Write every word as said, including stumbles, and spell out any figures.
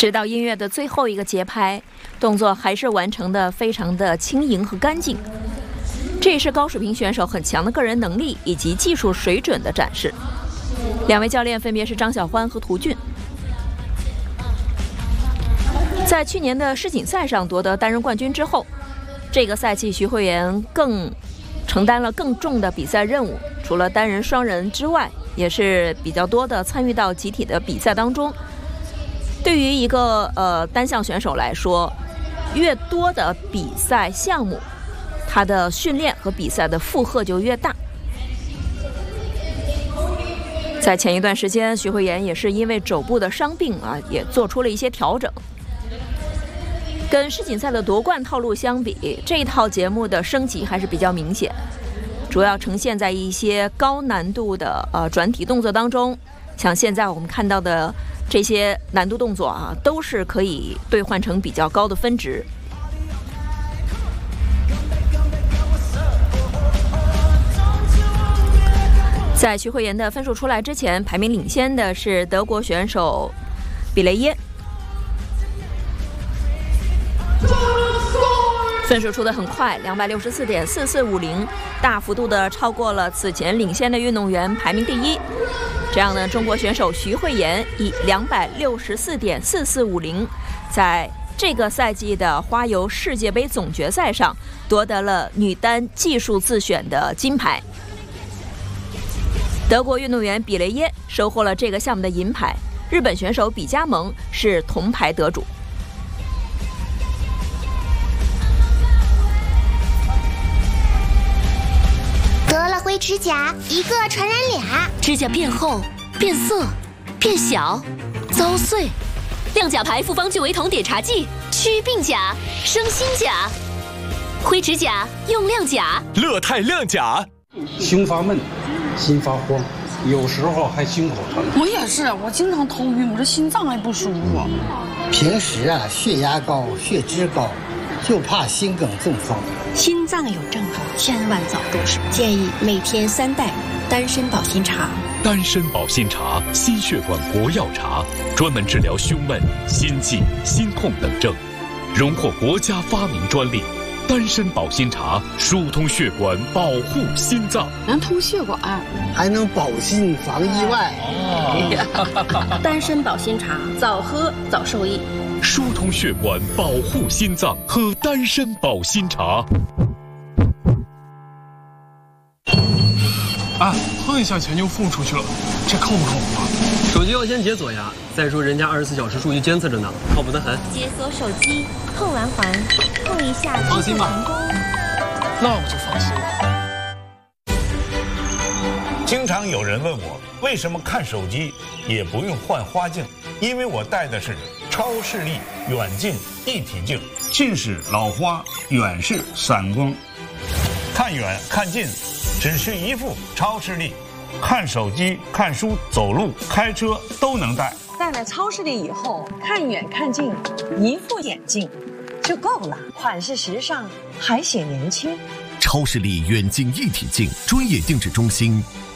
直到音乐的最后一个节拍，动作还是完成的非常的轻盈和干净。这也是高水平选手很强的个人能力以及技术水准的展示。两位教练分别是张晓欢和涂俊。在去年的世锦赛上夺得单人冠军之后，这个赛季徐慧妍更承担了更重的比赛任务，除了单人、双人之外，也是比较多的参与到集体的比赛当中。对于一个呃单项选手来说，越多的比赛项目，他的训练和比赛的负荷就越大。在前一段时间，徐慧妍也是因为肘部的伤病啊，也做出了一些调整。跟世锦赛的夺冠套路相比，这一套节目的升级还是比较明显，主要呈现在一些高难度的呃转体动作当中。像现在我们看到的这些难度动作啊，都是可以兑换成比较高的分值。在徐慧妍的分数出来之前，排名领先的是德国选手比雷耶，分数出得很快，两百六十四点四四五零，大幅度的超过了此前领先的运动员，排名第一。这样呢，中国选手徐慧妍以两百六十四点四四五零，在这个赛季的花游世界杯总决赛上夺得了女单技术自选的金牌。德国运动员比雷耶收获了这个项目的银牌，日本选手比嘉萌是铜牌得主。 得了灰指甲，一个传染俩， 指甲变厚、变色、变小、遭碎。亮甲牌复方聚维酮碘茶剂，祛病甲，生新甲。灰指甲用亮甲， 乐泰亮甲。 胸发闷，心发慌，有时候还心口疼。 我也是，我经常头晕，我这心脏还不舒服。 平时啊，血压高，血脂高，就怕心梗中风。 心脏有症状，千万早重视。建议每天三袋丹参保心茶。 丹参保心茶，心血管国药茶，专门治疗胸闷、心悸、心痛等症，荣获国家发明专利。丹参保心茶疏通血管，保护心脏， 能通血管， 还能保心防意外。 哦、丹参保心茶，早喝早受益。 疏通血管，保护心脏，喝丹参保心茶。 啊，碰一下钱就付出去了，这靠不靠谱啊？ 手机要先解锁呀。再说人家二十四小时数据监测着呢，靠谱得很。 解锁手机，碰完环，碰一下， 放心吧。 成功，那我就放心了。 经常有人问我，为什么看手机也不用换花镜？因为我戴的是超视力远近一体镜，近视老花，远视散光，看远看近只需一副超视力，看手机、看书、走路、开车都能戴。 戴了超视力以后，看远看近，一副眼镜就够了，款式时尚，还显年轻。 超视力远近一体镜，专业定制中心。